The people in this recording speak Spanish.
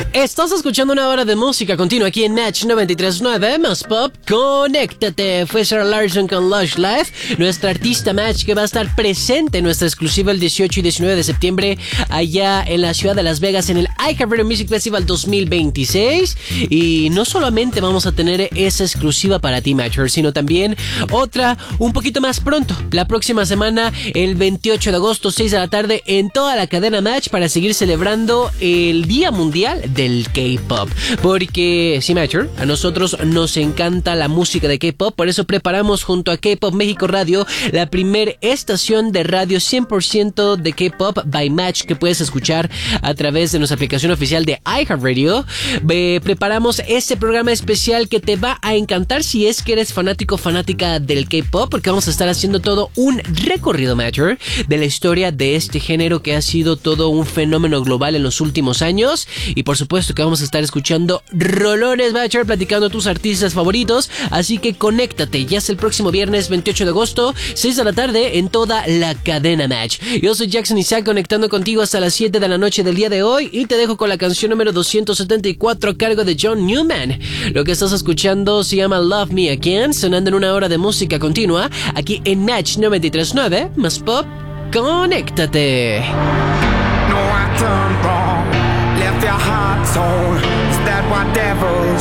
Estás escuchando una hora de música continua aquí en Natch 93.9 más pop. Conéctate. Fue Sarah Larson con Lush Life, nuestra artista Match, que va a estar presente en nuestra exclusiva el 18 y 19 de septiembre allá en la ciudad de Las Vegas en el iHeartRadio Music Festival 2026. Y no solamente vamos a tener esa exclusiva para ti, Matcher, sino también otra un poquito más pronto, la próxima semana, el 28 de agosto, 6 de la tarde, en toda la cadena Match, para seguir celebrando el Día Mundial del K-Pop. Porque, sí, Matcher, a nosotros nos encanta la música de K-Pop, por eso preparamos junto a K-Pop México Radio la primer estación de radio 100% de K-Pop by Match, que puedes escuchar a través de nuestra aplicación oficial de iHeartRadio. Preparamos este programa especial que te va a encantar si es que eres fanático o fanática del K-Pop, porque vamos a estar haciendo todo un recorrido, Matcher, de la historia de este género que ha sido todo un fenómeno global en los últimos años. Y por supuesto que vamos a estar escuchando rolones, Matcher, platicando tus artistas favoritos. Así que conéctate, ya es el próximo viernes 28 de agosto, 6 de la tarde, en toda la cadena Match. Yo soy Jackson Isaac, conectando contigo hasta las 7 de la noche del día de hoy, y te dejo con la canción número 274 a cargo de John Newman. Lo que estás escuchando se llama Love Me Again, sonando en una hora de música continua aquí en Match 93.9 más pop. Conéctate. No, I turned wrong, left your heart torn. Is that what devils